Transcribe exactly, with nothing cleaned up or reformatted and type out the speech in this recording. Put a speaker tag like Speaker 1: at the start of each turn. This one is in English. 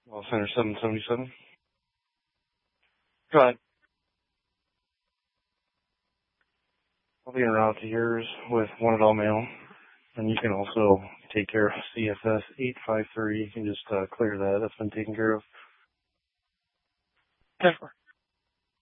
Speaker 1: Well, Center seven seventy-seven. Go ahead. I'll be en route to yours with one at all mail. And you can also take care of C F S eight five three. You can just uh, clear that. That's been taken care of.
Speaker 2: ten four.